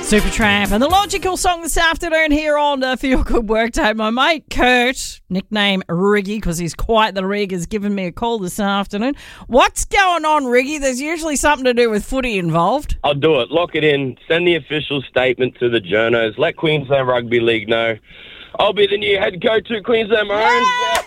Supertramp and the Logical Song this afternoon here on Feel Good Workday. My mate Kurt, nickname Riggy because he's quite the rig, has given me a call this afternoon. What's going on, Riggy? There's usually something to do with footy involved. I'll do it. Lock it in. Send the official statement to the journos. Let Queensland Rugby League know. I'll be the new head coach at Queensland Maroons. Yeah.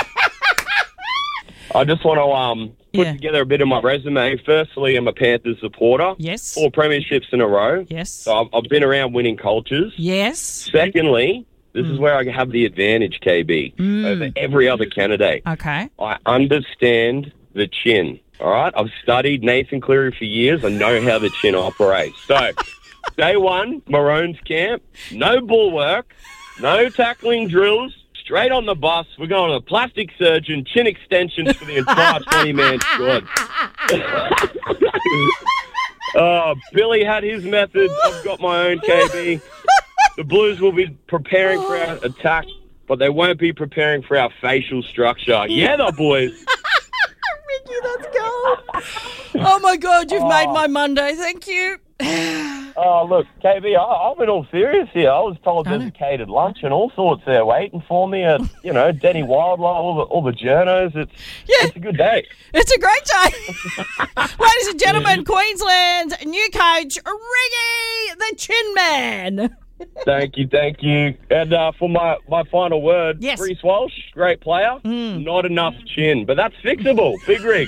I just want to put together a bit of my resume. Firstly, I'm a Panthers supporter. Yes. 4 premierships in a row. Yes. So I've been around winning cultures. Yes. Secondly, this is where I have the advantage, KB, over every other candidate. Okay. I understand the chin, all right? I've studied Nathan Cleary for years. I know how the chin operates. So, day one, Maroons camp, no bulwark, no tackling drills. Straight on the bus, we're going to a plastic surgeon, chin extensions for the entire 20-man squad. Billy had his methods. I've got my own, KB. The Blues will be preparing for our attack, but they won't be preparing for our facial structure. Yeah, the boys. Ricky, let's go. Oh, my God, you've made my Monday. Thank you. Oh, look, KB, I'm in all serious here. I was told there's a catered lunch and all sorts there waiting for me at, Denny Wildlife, all the journos. It's a good day. It's a great day. Ladies and gentlemen, Queensland's new coach, Riggy, the Chin Man. Thank you. And for my final word, yes. Reece Walsh, great player, not enough chin, but that's fixable. Big rig.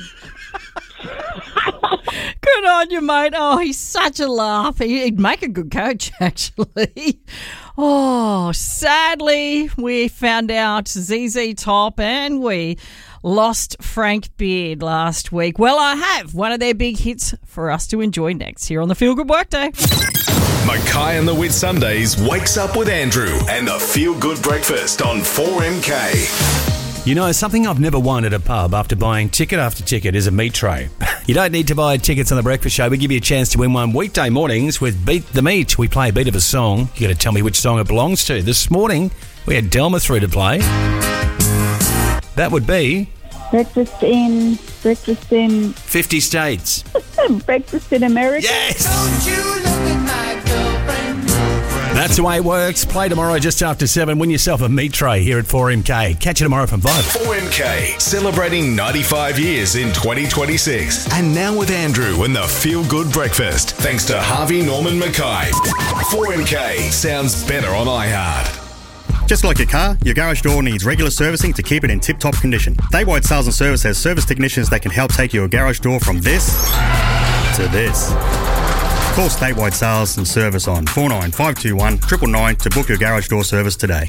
Good on you, mate. Oh, he's such a laugh. He'd make a good coach, actually. Oh, sadly, we found out ZZ Top and we lost Frank Beard last week. Well, I have one of their big hits for us to enjoy next here on the Feel Good Workday. Mackay and the Wit Sundays wakes up with Andrew and the Feel Good Breakfast on 4MK. You know, something I've never won at a pub after buying ticket after ticket is a meat tray. You don't need to buy tickets on The Breakfast Show. We give you a chance to win one weekday mornings with Beat the Meat. We play a beat of a song. You got to tell me which song it belongs to. This morning, we had Delma through to play. That would be... Breakfast in 50 states. Breakfast in America. Yes! Don't you look at my girlfriend. That's the way it works. Play tomorrow just after 7. Win yourself a meat tray here at 4MK. Catch you tomorrow from 5. 4MK, celebrating 95 years in 2026. And now with Andrew and the Feel Good Breakfast. Thanks to Harvey Norman Mackay. 4MK sounds better on iHeart. Just like your car, your garage door needs regular servicing to keep it in tip-top condition. Daywide Sales and Service has service technicians that can help take your garage door from this to this. Call Statewide Sales and Service on 49521 999 to book your garage door service today.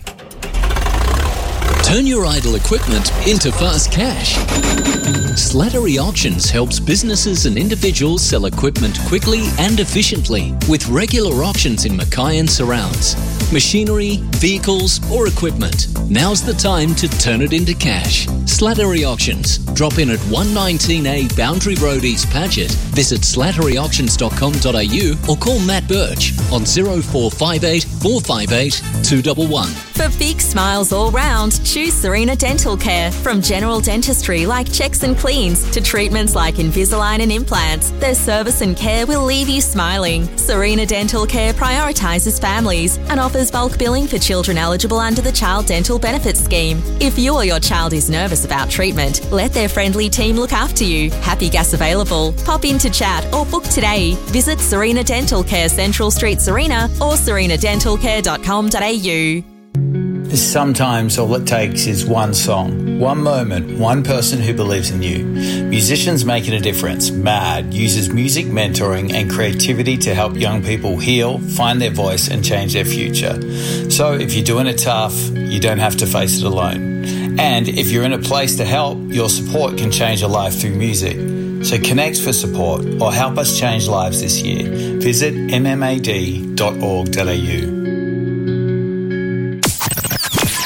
Turn your idle equipment into fast cash. Slattery Auctions helps businesses and individuals sell equipment quickly and efficiently with regular auctions in Mackay and surrounds. Machinery, vehicles or equipment. Now's the time to turn it into cash. Slattery Auctions. Drop in at 119A Boundary Road, East Paget. Visit slatteryauctions.com.au or call Matt Birch on 0458 458 211. For big smiles all round, choose Serena Dental Care. From general dentistry like checks and cleans to treatments like Invisalign and implants, their service and care will leave you smiling. Serena Dental Care prioritises families and offers bulk billing for children eligible under the Child Dental Benefits Scheme. If you or your child is nervous about treatment, let their friendly team look after you. Happy gas available. Pop in to chat or book today. Visit Serena Dental Care, Central Street, Serena or serenadentalcare.com.au. Sometimes all it takes is one song, one moment, one person who believes in you. Musicians Making a Difference, MAD, uses music mentoring and creativity to help young people heal, find their voice and change their future. So if you're doing it tough, you don't have to face it alone. And if you're in a place to help, your support can change a life through music. So connect for support or help us change lives this year. Visit mmad.org.au.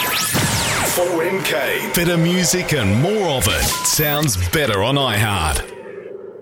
4MK. Better music and more of it. Sounds better on iHeart.